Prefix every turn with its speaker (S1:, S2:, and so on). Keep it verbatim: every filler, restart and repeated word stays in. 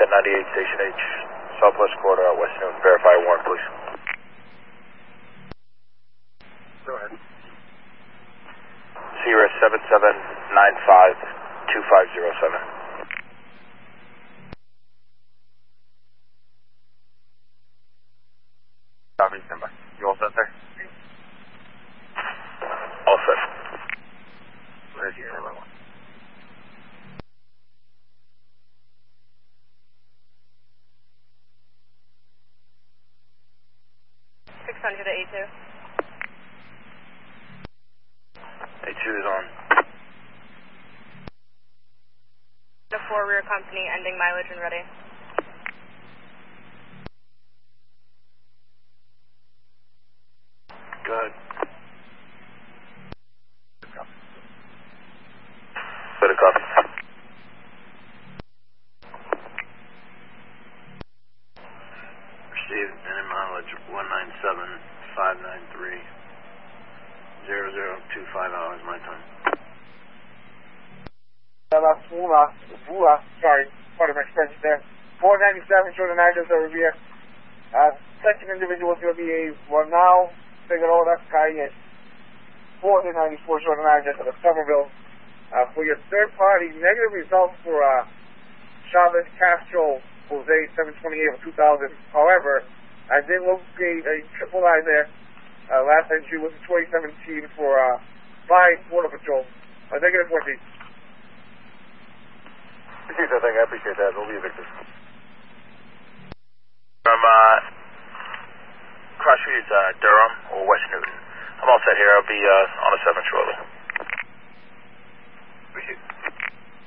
S1: ninety-eight Station H, Southwest Corridor, West Newton. Verify warrant, please.
S2: Go ahead.
S1: Sierra seven seven nine five two five zero seven.
S2: Copy, stand by. You all set there?
S1: All set.
S2: Where's your number one?
S3: six hundred to A two.
S1: A two is on.
S3: The four rear company, ending mileage and ready.
S1: Good. Better copy. Received ending mileage one nine seven five nine three zero zero two five hours my time.
S4: That's Wula, Wula, sorry, part of my French there. four ninety-seven, short an address over here. Uh, second individual is going to be a Ronald Figueroa Calle. four ninety-four, short an address out of Somerville. Uh, for your third party, negative results for uh, Chavez Castro Jose seven twenty-eight of two thousand. However, I did locate a triple I there. Uh, last entry was in twenty seventeen for uh, by Border Patrol. Uh, negative fourteen.
S2: Appreciate that thing. I appreciate that. We'll be evicted.
S1: From uh, Cross Street, uh, Durham or West Newton. I'm all set here. I'll be uh, on a seven shortly. Appreciate it.